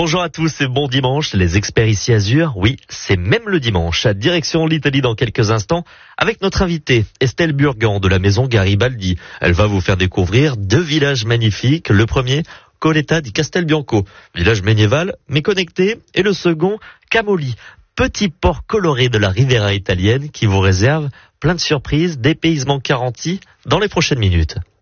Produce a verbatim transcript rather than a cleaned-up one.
Bonjour à tous et bon dimanche. Les experts ici Azur, oui, c'est même le dimanche. Direction l'Italie dans quelques instants avec notre invitée Estelle Burgan de la maison Garibaldi. Elle va vous faire découvrir deux villages magnifiques. Le premier, Colletta di Castelbianco, village médiéval mais connecté. Et le second, Camoli, petit port coloré de la Riviera italienne qui vous réserve plein de surprises, dépaysement garanti dans les prochaines minutes.